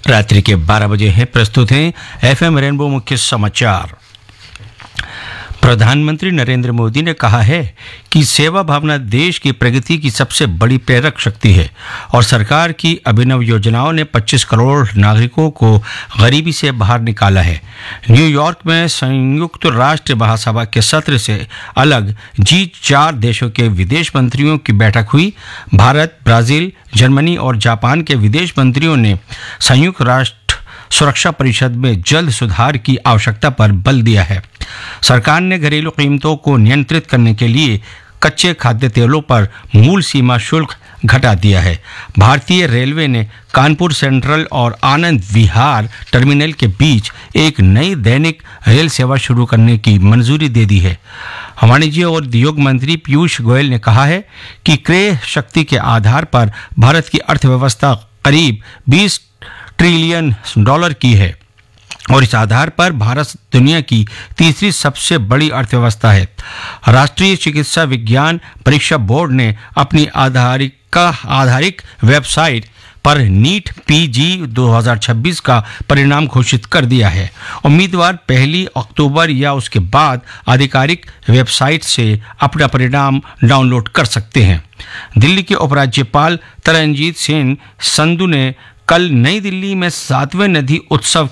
रात्रि के 12 बजे है। प्रस्तुत हैं एफएम रेनबो मुख्य समाचार। प्रधानमंत्री नरेंद्र मोदी ने कहा है कि सेवा भावना देश की प्रगति की सबसे बड़ी प्रेरक शक्ति है और सरकार की अभिनव योजनाओं ने 25 करोड़ नागरिकों को गरीबी से बाहर निकाला है। न्यूयॉर्क में संयुक्त राष्ट्र महासभा के सत्र से अलग G4 देशों के विदेश मंत्रियों की बैठक हुई। भारत, ब्राजील, जर्मनी और जापान के विदेश मंत्रियों ने संयुक्त राष्ट्र सुरक्षा परिषद में जल्द सुधार की आवश्यकता पर बल दिया है। सरकार ने घरेलू कीमतों को नियंत्रित करने के लिए कच्चे खाद्य तेलों पर मूल सीमा शुल्क घटा दिया है। भारतीय रेलवे ने कानपुर सेंट्रल और आनंद विहार टर्मिनल के बीच एक नई दैनिक रेल सेवा शुरू करने की मंजूरी दे दी है। वाणिज्य और उद्योग मंत्री पीयूष गोयल ने कहा है कि क्रय शक्ति के आधार पर भारत की अर्थव्यवस्था करीब 20 ट्रिलियन डॉलर की है और इस आधार पर भारत दुनिया की तीसरी सबसे बड़ी अर्थव्यवस्था है। राष्ट्रीय चिकित्सा विज्ञान परीक्षा बोर्ड ने अपनी आधारिक वेबसाइट पर नीट PG 2026 का परिणाम घोषित कर दिया है। उम्मीदवार 1 अक्टूबर या उसके बाद आधिकारिक वेबसाइट से अपना परिणाम डाउनलोड कर सकते हैं। दिल्ली के उपराज्यपाल तरनजीत सिंह संधू ने कल नई दिल्ली में 7वें नदी उत्सव